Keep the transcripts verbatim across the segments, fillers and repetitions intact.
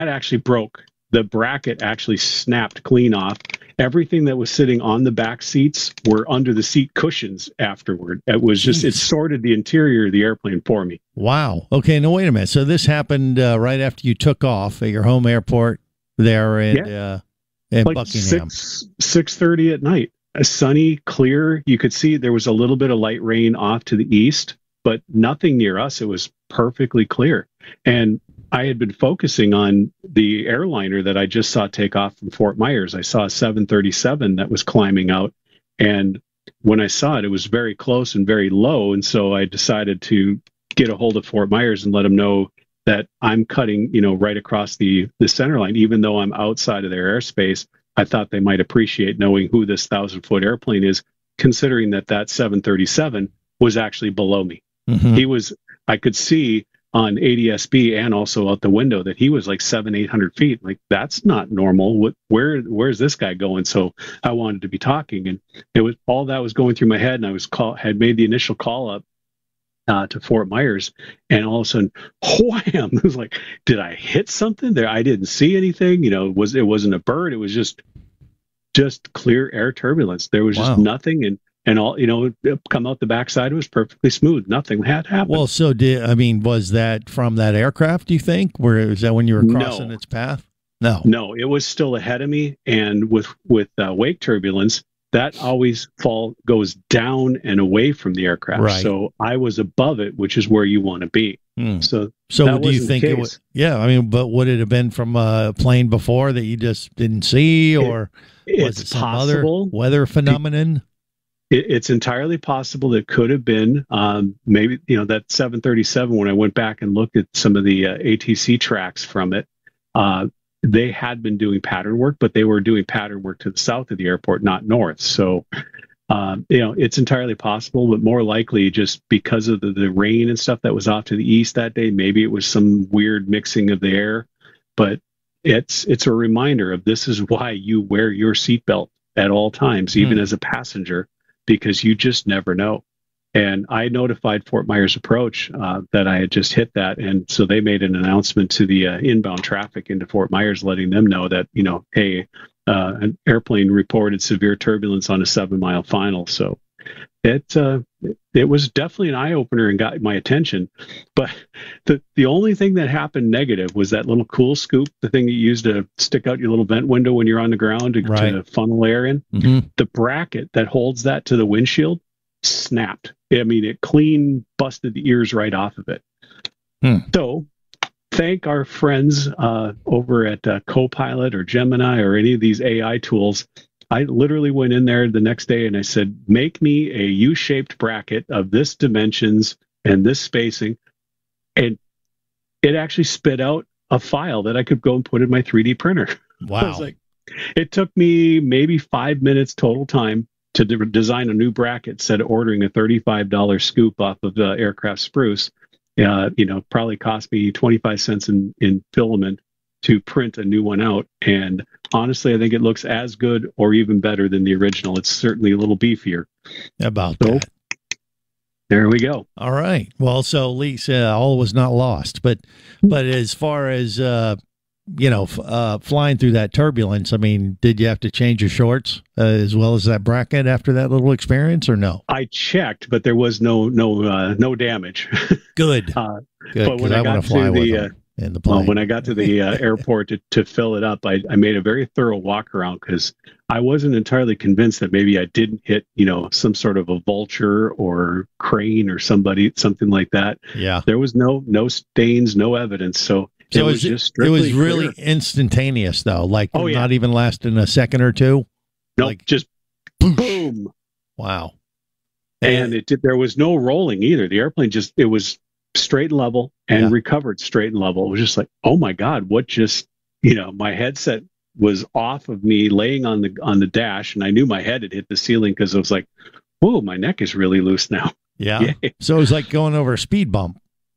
actually broke. The bracket actually snapped clean off. Everything that was sitting on the back seats were under the seat cushions afterward. It was just, it Jeez. sorted the interior of the airplane for me. Wow. Okay, now wait a minute. So this happened uh, right after you took off at your home airport there in, Yeah. uh, in Like Buckingham. six, six thirty at night. A sunny, clear. You could see there was a little bit of light rain off to the east, but nothing near us. It was perfectly clear. And I had been focusing on the airliner that I just saw take off from Fort Myers. I saw a seven thirty-seven that was climbing out. And when I saw it, it was very close and very low. And so I decided to get a hold of Fort Myers and let them know that I'm cutting, you know, right across the, the center line, even though I'm outside of their airspace. I thought they might appreciate knowing who this thousand foot airplane is, considering that that seven thirty-seven was actually below me. Mhm. He was, I could see on A D S B and also out the window that he was like seven, eight hundred feet. Like, that's not normal. What, where, where's this guy going? So I wanted to be talking, and it was all that was going through my head. And I was call, had made the initial call up uh, to Fort Myers, and all of a sudden, wham! It was like, did I hit something there? I didn't see anything. You know, it was, it wasn't a bird. It was just, just clear air turbulence. There was just Wow. nothing. And, and all, you know, it come out the backside, it was perfectly smooth. Nothing had happened. Well, so did, I mean, was that from that aircraft, do you think? Where was that when you were crossing No. its path? No. No, it was still ahead of me. And with, with uh, wake turbulence, that always fall goes down and away from the aircraft. Right. So I was above it, which is where you want to be. Hmm. So, So that do you wasn't the think it case. was, yeah, I mean, but would it have been from a plane before that you just didn't see, or was it's it some possible. other weather phenomenon? It, it's entirely possible it could have been um, maybe, you know, that seven thirty-seven, when I went back and looked at some of the uh, A T C tracks from it, uh, they had been doing pattern work, but they were doing pattern work to the south of the airport, not north. So, um, you know, it's entirely possible, but more likely just because of the, the rain and stuff that was off to the east that day, maybe it was some weird mixing of the air. But it's it's a reminder of, this is why you wear your seatbelt at all times, even Hmm. as a passenger, because you just never know. And I notified Fort Myers Approach uh, that I had just hit that. And so they made an announcement to the uh, inbound traffic into Fort Myers, letting them know that, you know, hey, uh, an airplane reported severe turbulence on a seven mile final. So it, uh, it, it was definitely an eye opener and got my attention. But the, the only thing that happened negative was that little cool scoop, the thing you use to stick out your little vent window when you're on the ground to, Right. to funnel air in. Mm-hmm. The bracket that holds that to the windshield snapped. I mean, it clean busted the ears right off of it. Hmm. So thank our friends uh, over at uh, Copilot or Gemini or any of these A I tools. I literally went in there the next day and I said, make me a U-shaped bracket of this dimensions and this spacing. And it actually spit out a file that I could go and put in my three D printer. I Wow. was like, it took me maybe five minutes total time to de- design a new bracket instead of ordering a thirty-five dollars scoop off of uh, Aircraft Spruce. Uh, you know, probably cost me twenty-five cents in, in filament to print a new one out. And honestly, I think it looks as good or even better than the original. It's certainly a little beefier. About So that. there we go. All right. Well, so at least uh, all was not lost. But but as far as uh, you know, f- uh, flying through that turbulence, I mean, did you have to change your shorts uh, as well as that bracket after that little experience, or no? I checked, but there was no no uh, no damage. Good. uh, Good. but when 'cause I I, want got to fly to with the, them in the plane. Well, when I got to the uh, airport to, to fill it up, I, I made a very thorough walk around because I wasn't entirely convinced that maybe I didn't hit, you know, some sort of a vulture or crane or somebody, something like that. yeah. There was no no stains, no evidence. So, So it was is just it strictly was really clear. instantaneous, though. Like Oh, yeah. not even lasting a second or two. Nope, like- just boom. Wow. And it did, there was no rolling either. The airplane just, it was straight and level and Yeah. recovered straight and level. It was just like, oh my God, what just, you know, my headset was off of me laying on the, on the dash. And I knew my head had hit the ceiling because it was like, whoa, my neck is really loose now. yeah. Yeah. So it was like going over a speed bump.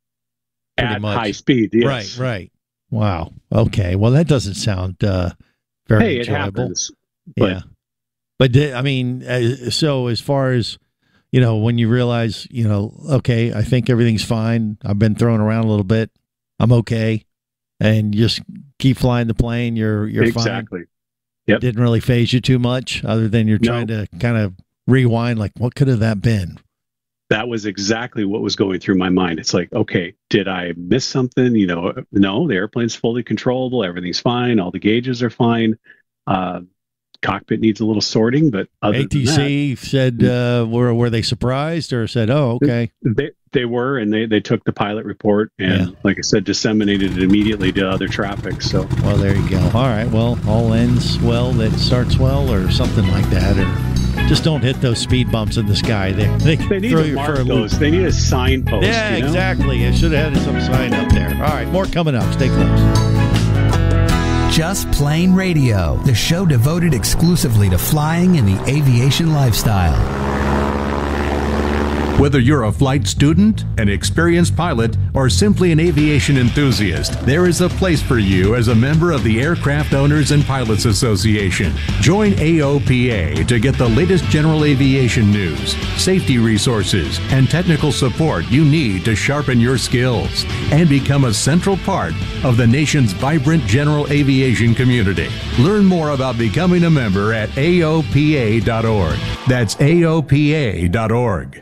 Pretty At much. high speed. Yes. Right. Right. Wow. Okay. Well, that doesn't sound uh, very Hey, it enjoyable. happens. But yeah. But di- I mean, uh, so as far as, you know, when you realize, you know, okay, I think everything's fine. I've been thrown around a little bit. I'm okay. and just keep flying the plane. You're you're exactly. fine. Yep. Didn't really phase you too much, other than you're trying no. to kind of rewind. Like, what could have that been? That was exactly what was going through my mind. It's like, okay, did I miss something? You know, no, the airplane's fully controllable. Everything's fine. All the gauges are fine. Uh, cockpit needs a little sorting, but other A T C than that, said, uh, were were they surprised or said, oh, okay? They they were, and they, they took the pilot report and, yeah. like I said, disseminated it immediately to other traffic. So, well, there you go. All right, well, all ends well that starts well, or something like that, or just don't hit those speed bumps in the sky. They they, they need to mark those. They need a signpost. Yeah, you know? exactly. It should have had some sign up there. All right, more coming up. Stay close. Just Plane Radio, the show devoted exclusively to flying and the aviation lifestyle. Whether you're a flight student, an experienced pilot, or simply an aviation enthusiast, there is a place for you as a member of the Aircraft Owners and Pilots Association. Join A O P A to get the latest general aviation news, safety resources, and technical support you need to sharpen your skills and become a central part of the nation's vibrant general aviation community. Learn more about becoming a member at A O P A dot org. That's A O P A dot org.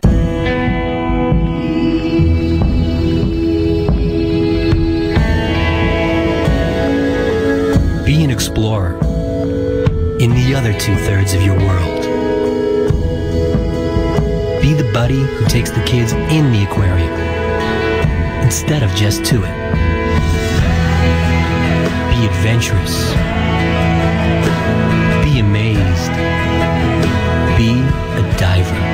Be an explorer in the other two-thirds of your world. Be the buddy who takes the kids in the aquarium instead of just to it. Be adventurous. Be amazed. Be a diver.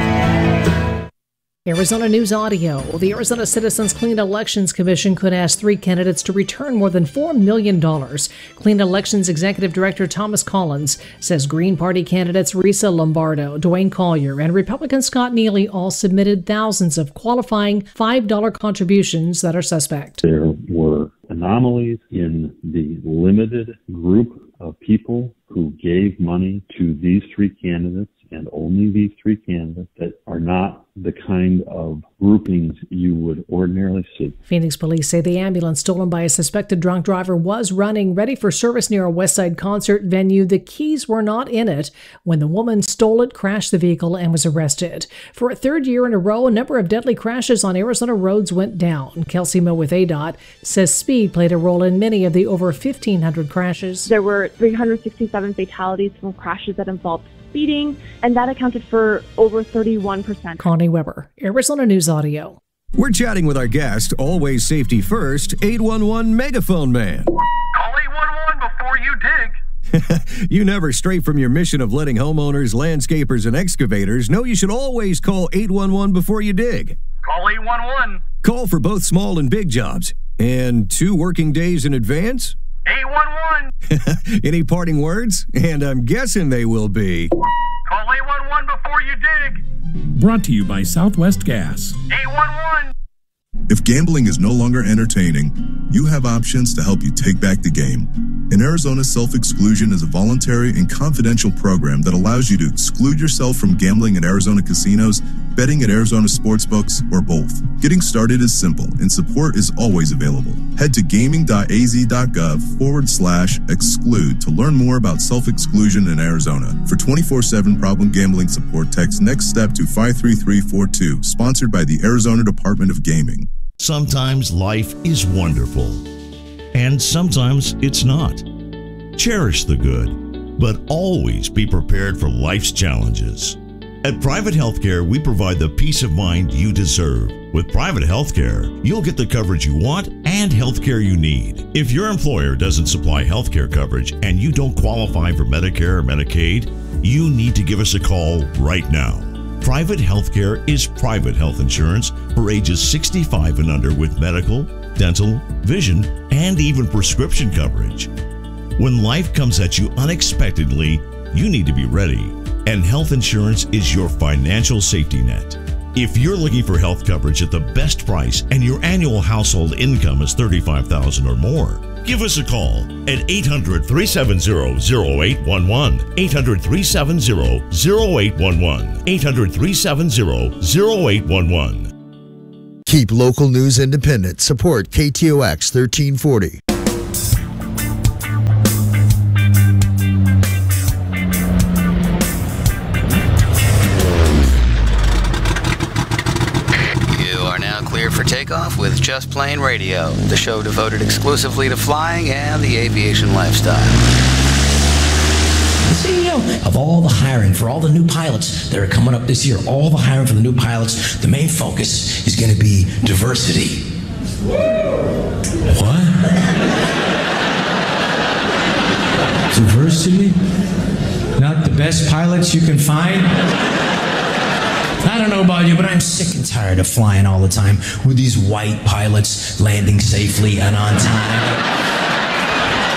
Arizona News Audio. The Arizona Citizens Clean Elections Commission could ask three candidates to return more than four million dollars. Clean Elections Executive Director Thomas Collins says Green Party candidates Risa Lombardo, Dwayne Collier, and Republican Scott Neely all submitted thousands of qualifying five dollar contributions that are suspect. There were anomalies in the limited group of people who gave money to these three candidates, and only these three candidates, that are not the kind of groupings you would ordinarily see. Phoenix police say the ambulance stolen by a suspected drunk driver was running, ready for service near a Westside concert venue. The keys were not in it when the woman stole it, crashed the vehicle, and was arrested. For a third year in a row, a number of deadly crashes on Arizona roads went down. Kelsey Mill with A D O T says speed played a role in many of the over fifteen hundred crashes. There were three hundred sixty-seven fatalities from crashes that involved speeding, and that accounted for over thirty-one percent. Connie Weber, Arizona News Audio. We're chatting with our guest, always safety first, eight one one Megaphone Man. Call eight one one before you dig. You never stray from your mission of letting homeowners, landscapers, and excavators know you should always call eight one one before you dig. Call eight one one. Call for both small and big jobs. And two working days in advance? eight one one. Any parting words? And I'm guessing they will be... Call eight one one before you dig. Brought to you by Southwest Gas. eight one one. If gambling is no longer entertaining, you have options to help you take back the game. In Arizona, self-exclusion is a voluntary and confidential program that allows you to exclude yourself from gambling at Arizona casinos, betting at Arizona sportsbooks, or both. Getting started is simple, and support is always available. Head to gaming.az.gov forward slash exclude to learn more about self-exclusion in Arizona. For twenty-four seven problem gambling support, text Next Step to five three three four two, sponsored by the Arizona Department of Gaming. Sometimes life is wonderful, and sometimes it's not. Cherish the good, but always be prepared for life's challenges. At Private Healthcare, we provide the peace of mind you deserve. With Private Healthcare, you'll get the coverage you want and healthcare you need. If your employer doesn't supply healthcare coverage and you don't qualify for Medicare or Medicaid, you need to give us a call right now. Private Healthcare is private health insurance for ages sixty-five and under with medical, dental, vision, and even prescription coverage. When life comes at you unexpectedly, you need to be ready, and health insurance is your financial safety net. If you're looking for health coverage at the best price and your annual household income is thirty-five thousand dollars or more, give us a call at eight hundred, three seven zero, zero eight one one, eight hundred, three seven zero, zero eight one one, eight hundred, three seven zero, zero eight one one. Keep local news independent. Support K T O X thirteen forty. with Just Plane Radio, the show devoted exclusively to flying and the aviation lifestyle. C E O of all the hiring for all the new pilots that are coming up this year, all the hiring for the new pilots, the main focus is going to be diversity. What? Diversity? Not the best pilots you can find? I don't know about you, but I'm sick and tired of flying all the time with these white pilots landing safely and on time.